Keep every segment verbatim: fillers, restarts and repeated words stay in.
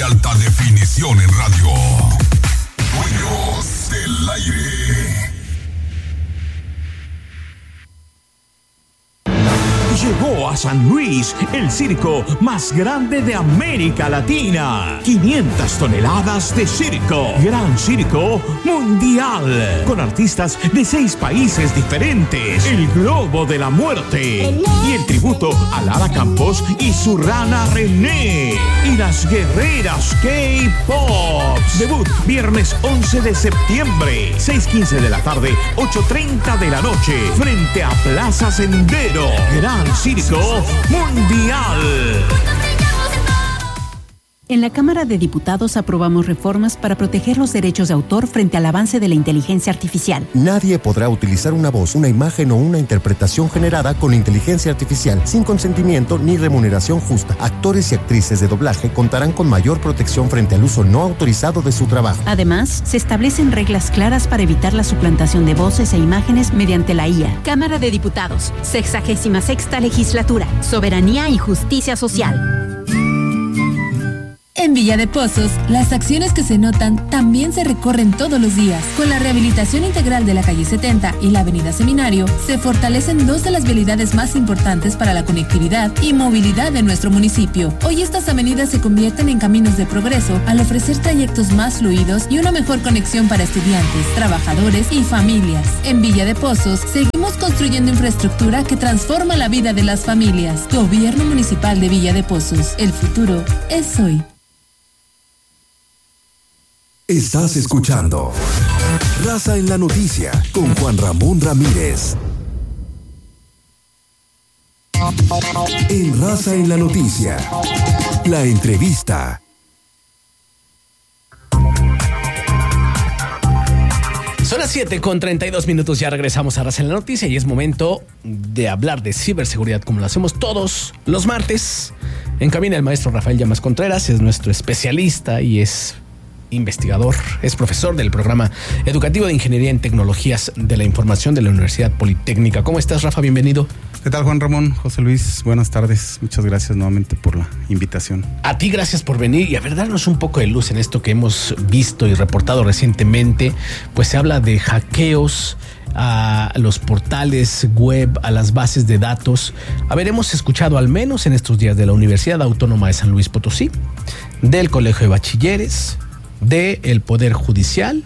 alta definición en radio. Dueños del aire. Llegó a San Luis el circo más grande de América Latina. quinientas toneladas de circo. Gran Circo Mundial. Con artistas de seis países diferentes. El Globo de la Muerte. Y el tributo a Lara Campos y su rana René. Y las guerreras K-Pop. Debut viernes once de septiembre. seis quince de la tarde, ocho treinta de la noche. Frente a Plaza Sendero. Gran Circo Mundial. En la Cámara de Diputados aprobamos reformas para proteger los derechos de autor frente al avance de la inteligencia artificial. Nadie podrá utilizar una voz, una imagen o una interpretación generada con inteligencia artificial sin consentimiento ni remuneración justa. Actores y actrices de doblaje contarán con mayor protección frente al uso no autorizado de su trabajo. Además, se establecen reglas claras para evitar la suplantación de voces e imágenes mediante la I A. Cámara de Diputados, sexagésima sexta legislatura, soberanía y justicia social. En Villa de Pozos, las acciones que se notan también se recorren todos los días. Con la rehabilitación integral de la calle setenta y la avenida Seminario, se fortalecen dos de las vialidades más importantes para la conectividad y movilidad de nuestro municipio. Hoy estas avenidas se convierten en caminos de progreso al ofrecer trayectos más fluidos y una mejor conexión para estudiantes, trabajadores y familias. En Villa de Pozos, seguimos construyendo infraestructura que transforma la vida de las familias. Gobierno Municipal de Villa de Pozos. El futuro es hoy. Estás escuchando Raza en la Noticia con Juan Ramón Ramírez. En Raza en la Noticia, la entrevista. Son las siete con treinta y dos minutos, ya regresamos a Raza en la Noticia y es momento de hablar de ciberseguridad como lo hacemos todos los martes. En cabina el maestro Rafael Llamas Contreras es nuestro especialista y es investigador, es profesor del programa educativo de Ingeniería en Tecnologías de la Información de la Universidad Politécnica. ¿Cómo estás, Rafa? Bienvenido. ¿Qué tal, Juan Ramón? José Luis, buenas tardes. Muchas gracias nuevamente por la invitación. A ti gracias por venir y a ver, darnos un poco de luz en esto que hemos visto y reportado recientemente. Pues se habla de hackeos a los portales web, a las bases de datos. A ver, hemos escuchado al menos en estos días de la Universidad Autónoma de San Luis Potosí, del Colegio de Bachilleres, del Poder Judicial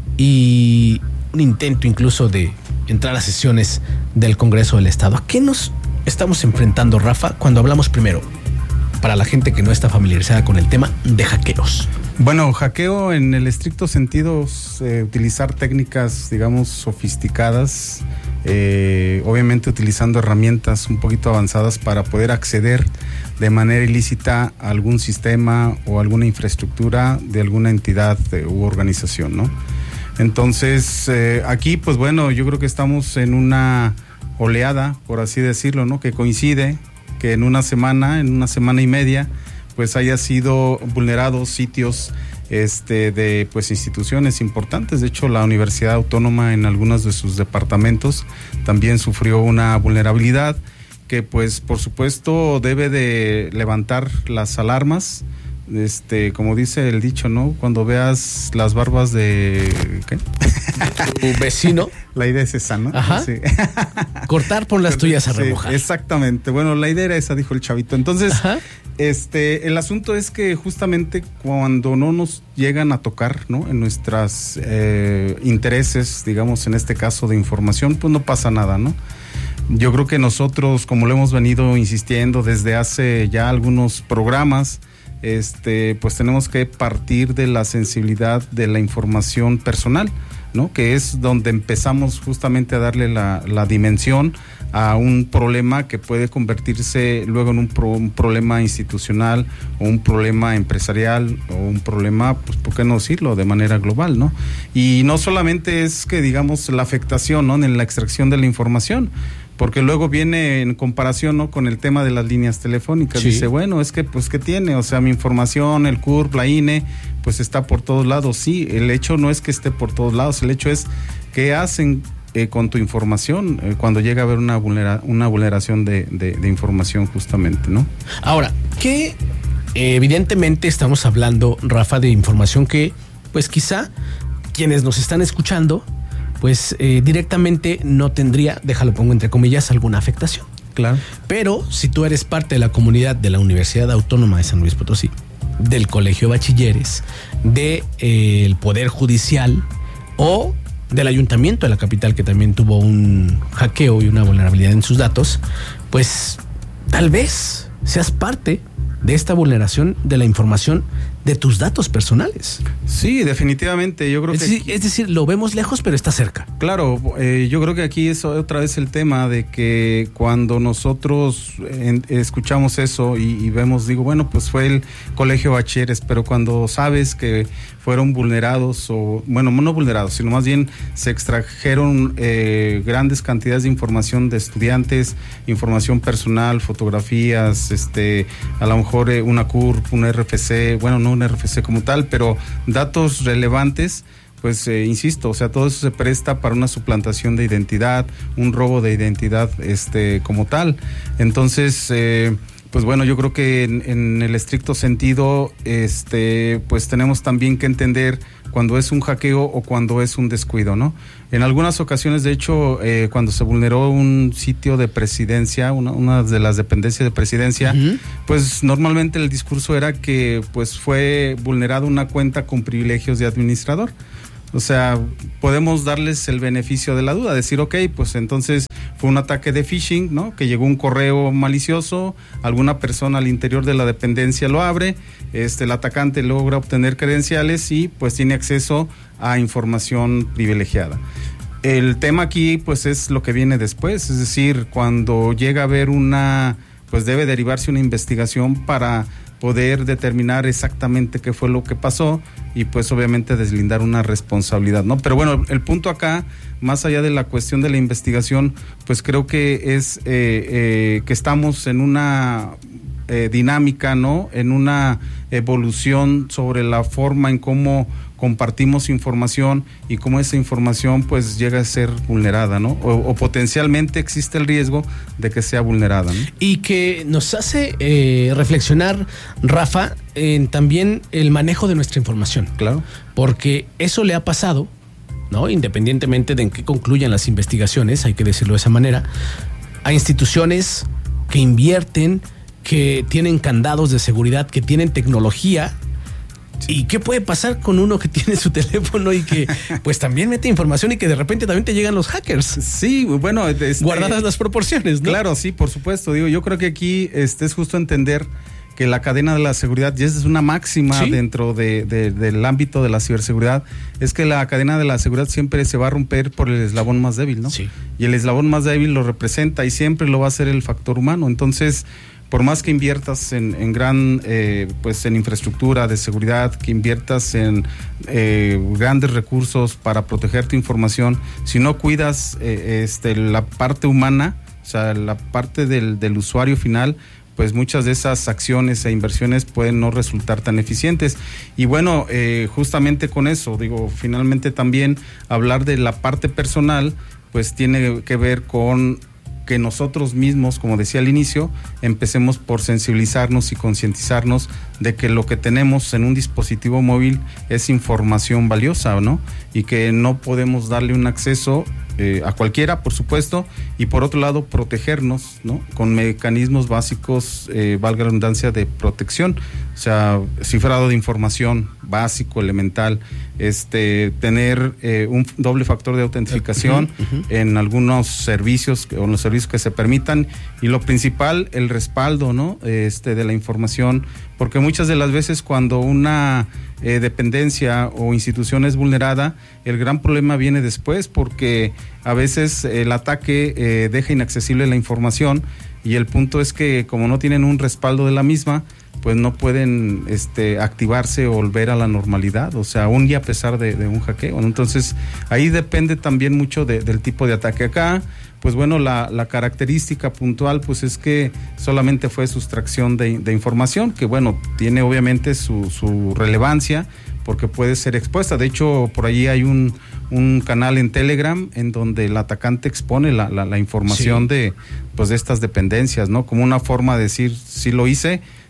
y un intento incluso de entrar a sesiones del Congreso del Estado. ¿A qué nos estamos enfrentando, Rafa, cuando hablamos primero, para la gente que no está familiarizada con el tema, de hackeos? Bueno, hackeo en el estricto sentido, eh, utilizar técnicas, digamos, sofisticadas, eh, obviamente utilizando herramientas un poquito avanzadas para poder acceder de manera ilícita a algún sistema o alguna infraestructura de alguna entidad eh, u organización, ¿no? Entonces, eh, aquí, pues bueno, yo creo que estamos en una oleada, por así decirlo, ¿no? Que coincide que en una semana, en una semana y media, pues haya sido vulnerados sitios este, de pues instituciones importantes. De hecho, la Universidad Autónoma en algunos de sus departamentos también sufrió una vulnerabilidad que pues por supuesto debe de levantar las alarmas, este, como dice el dicho, ¿no? Cuando veas las barbas de ¿qué? Tu vecino. La idea es esa, ¿no? Ajá. Sí. Cortar por las tuyas a remojar. Sí, exactamente. Bueno, la idea era esa, dijo el chavito. Entonces, ajá, este, el asunto es que justamente cuando no nos llegan a tocar, ¿no? En nuestros eh, intereses, digamos, en este caso de información, pues no pasa nada, ¿no? Yo creo que nosotros, como lo hemos venido insistiendo desde hace ya algunos programas, este, pues tenemos que partir de la sensibilidad de la información personal, ¿no? Que es donde empezamos justamente a darle la, la dimensión a un problema que puede convertirse luego en un, pro, un problema institucional o un problema empresarial o un problema, pues, ¿por qué no decirlo?, de manera global, ¿no? Y no solamente es que, digamos, la afectación, ¿no?, en la extracción de la información, porque luego viene en comparación, ¿no?, con el tema de las líneas telefónicas. Sí. Dice, bueno, es que, pues, ¿qué tiene? O sea, mi información, el C U R P, la I N E, pues está por todos lados. Sí, el hecho no es que esté por todos lados, el hecho es qué hacen eh, con tu información eh, cuando llega a haber una vulnera, una vulneración de, de, de información justamente, ¿no? Ahora, ¿qué evidentemente estamos hablando, Rafa, de información que, pues quizá quienes nos están escuchando, pues eh, directamente no tendría, déjalo pongo entre comillas, alguna afectación. Claro. Pero si tú eres parte de la comunidad de la Universidad Autónoma de San Luis Potosí, del Colegio de Bachilleres, del eh, Poder Judicial o del Ayuntamiento de la capital, que también tuvo un hackeo y una vulnerabilidad en sus datos, pues tal vez seas parte de esta vulneración de la información de tus datos personales. Sí, definitivamente. Yo creo es que decir, aquí, es decir, lo vemos lejos, pero está cerca. Claro, eh, yo creo que aquí es otra vez el tema de que cuando nosotros en, escuchamos eso y, y vemos, digo, bueno, pues fue el Colegio de Bachilleres, pero cuando sabes que fueron vulnerados, o bueno, no vulnerados, sino más bien se extrajeron eh, grandes cantidades de información de estudiantes, información personal, fotografías, este, a lo mejor eh, una C U R P, un R F C, bueno, no un R F C como tal, pero datos relevantes, pues eh, insisto, o sea, todo eso se presta para una suplantación de identidad, un robo de identidad este como tal. Entonces, eh, pues bueno, yo creo que en, en el estricto sentido, este, pues tenemos también que entender cuando es un hackeo o cuando es un descuido, ¿no? En algunas ocasiones, de hecho, eh, cuando se vulneró un sitio de presidencia, una, una de las dependencias de presidencia, uh-huh. pues normalmente el discurso era que pues fue vulnerada una cuenta con privilegios de administrador. O sea, podemos darles el beneficio de la duda, decir, ok, pues entonces fue un ataque de phishing, ¿no? Que llegó un correo malicioso, alguna persona al interior de la dependencia lo abre, este, el atacante logra obtener credenciales y pues tiene acceso a información privilegiada. El tema aquí pues es lo que viene después, es decir, cuando llega a haber una, pues debe derivarse una investigación para poder determinar exactamente qué fue lo que pasó y pues obviamente deslindar una responsabilidad, ¿no? Pero bueno, el punto acá, más allá de la cuestión de la investigación, pues creo que es eh, eh, que estamos en una eh, dinámica, ¿no? En una evolución sobre la forma en cómo compartimos información y cómo esa información pues llega a ser vulnerada, ¿no? O, o potencialmente existe el riesgo de que sea vulnerada, ¿no? Y que nos hace eh, reflexionar, Rafa, en también el manejo de nuestra información. Claro. Porque eso le ha pasado, ¿no? Independientemente de en qué concluyan las investigaciones, hay que decirlo de esa manera, a instituciones que invierten, que tienen candados de seguridad, que tienen tecnología. ¿Y qué puede pasar con uno que tiene su teléfono y que pues también mete información y que de repente también te llegan los hackers? Sí, bueno, este, guardadas las proporciones, ¿no? Claro, sí, por supuesto. Digo, yo creo que aquí este, es justo entender que la cadena de la seguridad, y esa es una máxima ¿sí? dentro de, de, del ámbito de la ciberseguridad, es que la cadena de la seguridad siempre se va a romper por el eslabón más débil, ¿no? Sí. Y el eslabón más débil lo representa y siempre lo va a ser el factor humano. Entonces, por más que inviertas en, en gran, eh, pues en infraestructura de seguridad, que inviertas en eh, grandes recursos para proteger tu información, si no cuidas eh, este, la parte humana, o sea, la parte del, del usuario final, pues muchas de esas acciones e inversiones pueden no resultar tan eficientes. Y bueno, eh, justamente con eso, digo, finalmente también hablar de la parte personal, pues tiene que ver con que nosotros mismos, como decía al inicio, empecemos por sensibilizarnos y concientizarnos de que lo que tenemos en un dispositivo móvil es información valiosa, ¿no? Y que no podemos darle un acceso eh, a cualquiera, por supuesto, y por otro lado protegernos, ¿no? Con mecanismos básicos, eh, valga la redundancia, de protección, o sea, cifrado de información básico, elemental, este, tener eh, un doble factor de autentificación uh-huh, uh-huh. en algunos servicios o en los servicios que se permitan, y lo principal, el respaldo, ¿no? Este, de la información, porque muchas de las veces cuando una eh, dependencia o institución es vulnerada, el gran problema viene después, porque a veces el ataque eh, deja inaccesible la información, y el punto es que como no tienen un respaldo de la misma, pues no pueden este, activarse o volver a la normalidad, o sea, aún y a pesar de, de un hackeo. Entonces, ahí depende también mucho de, del tipo de ataque. Acá, pues bueno, la, la característica puntual, pues es que solamente fue sustracción de, de información, que bueno, tiene obviamente su, su relevancia, porque puede ser expuesta. De hecho, por ahí hay un, un canal en Telegram en donde el atacante expone la, la, la información sí. de, pues, de estas dependencias, ¿no? Como una forma de decir, sí lo hice,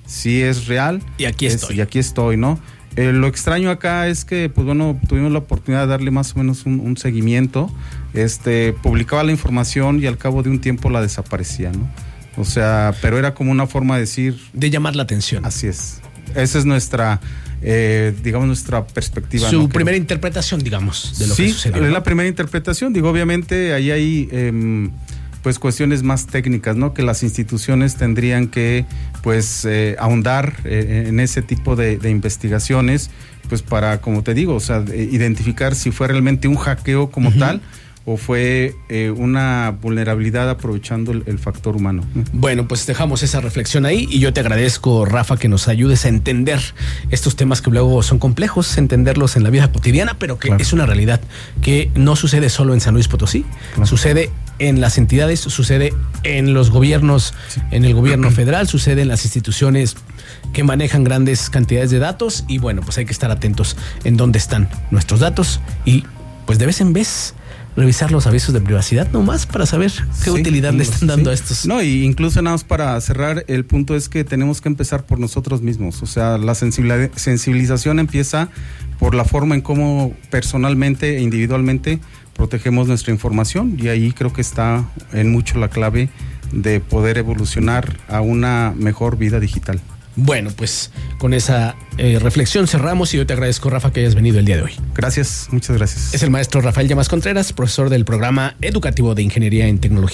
sí es real. Y aquí es, estoy. Y aquí estoy, ¿no? Eh, lo extraño acá es que, pues bueno, tuvimos la oportunidad de darle más o menos un, un seguimiento. Este, publicaba la información y al cabo de un tiempo la desaparecía, ¿no? O sea, pero era como una forma de decir... De llamar la atención. Así es. Esa es nuestra, eh, digamos, nuestra perspectiva. Su ¿no? primera que, interpretación, digamos, de lo sí, que sucedió. Sí, es ¿no? la primera interpretación. Digo, obviamente ahí hay... Eh, pues cuestiones más técnicas, ¿no? Que las instituciones tendrían que, pues, eh, ahondar eh, en ese tipo de, de investigaciones, pues para, como te digo, o sea, identificar si fue realmente un hackeo como uh-huh. tal, o fue eh, una vulnerabilidad aprovechando el, el factor humano. Bueno, pues dejamos esa reflexión ahí y yo te agradezco, Rafa, que nos ayudes a entender estos temas que luego son complejos, entenderlos en la vida cotidiana, pero que claro. es una realidad que no sucede solo en San Luis Potosí, claro. sucede en las entidades, sucede en los gobiernos, sí. en el gobierno federal, sucede en las instituciones que manejan grandes cantidades de datos y bueno, pues hay que estar atentos en dónde están nuestros datos y pues de vez en vez revisar los avisos de privacidad nomás para saber qué sí, utilidad le están dando sí. a estos. No, y incluso nada más para cerrar, el punto es que tenemos que empezar por nosotros mismos. O sea, la sensibilización empieza por la forma en cómo personalmente e individualmente protegemos nuestra información y ahí creo que está en mucho la clave de poder evolucionar a una mejor vida digital. Bueno, pues con esa eh, reflexión cerramos y yo te agradezco, Rafa, que hayas venido el día de hoy. Gracias, muchas gracias. Es el maestro Rafael Llamas Contreras, profesor del programa educativo de Ingeniería en Tecnología